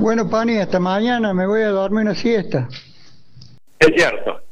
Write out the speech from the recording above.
Bueno, Pani, hasta mañana, me voy a dormir una siesta. Es cierto.